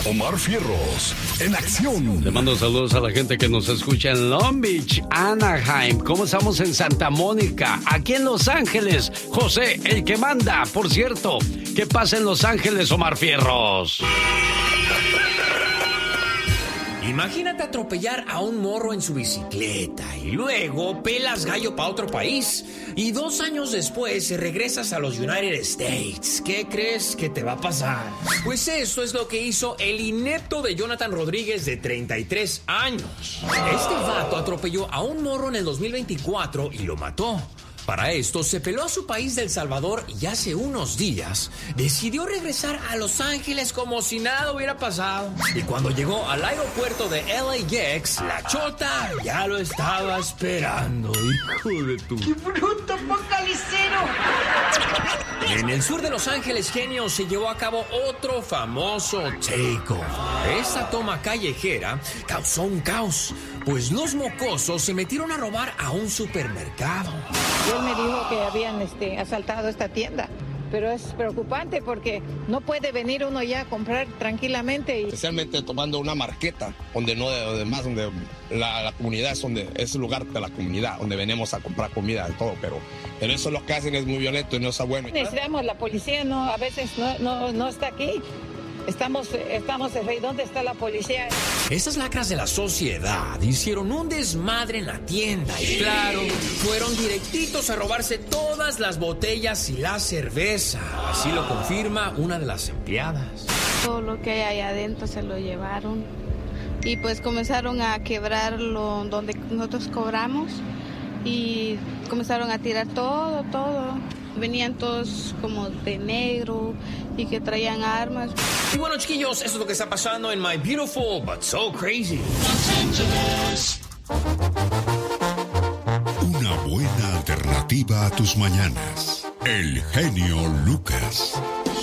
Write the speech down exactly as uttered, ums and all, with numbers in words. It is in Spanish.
Omar Fierros, en acción. Le mando saludos a la gente que nos escucha en Long Beach, Anaheim. ¿Cómo estamos en Santa Mónica? Aquí en Los Ángeles, José, el que manda. Por cierto, ¿qué pasa en Los Ángeles, Omar Fierros? Imagínate atropellar a un morro en su bicicleta y luego pelas gallo para otro país y dos años después regresas a los United States. ¿Qué crees que te va a pasar? Pues eso es lo que hizo el inepto de Jonathan Rodríguez de treinta y tres años. Este vato atropelló a un morro en el dos mil veinticuatro y lo mató. Para esto, se peló a su país de El Salvador y hace unos días decidió regresar a Los Ángeles como si nada hubiera pasado. Y cuando llegó al aeropuerto de L A X, la chota ya lo estaba esperando. Hijo de tu... ¡Qué bruto, focalicero! En el sur de Los Ángeles, genio, se llevó a cabo otro famoso take-off. Esta toma callejera causó un caos, pues los mocosos se metieron a robar a un supermercado. Y él me dijo que habían este, asaltado esta tienda. Pero es preocupante porque no puede venir uno ya a comprar tranquilamente. Y... especialmente tomando una marqueta, donde no, de más, donde la, la comunidad es donde es el lugar de la comunidad, donde venimos a comprar comida y todo, pero, pero eso lo que hacen es muy violento y no está bueno. Necesitamos la policía, no, a veces no, no, no está aquí. Estamos, estamos, ¿dónde está la policía? Esas lacras de la sociedad hicieron un desmadre en la tienda y claro, fueron directitos a robarse todas las botellas y la cerveza. Así lo confirma una de las empleadas. Todo lo que hay ahí adentro se lo llevaron y pues comenzaron a quebrarlo donde nosotros cobramos y comenzaron a tirar todo, todo. Venían todos como de negro y que traían armas. Y bueno, chiquillos, eso es lo que está pasando en My Beautiful But So Crazy Los Ángeles. Una buena alternativa a tus mañanas. El genio Lucas.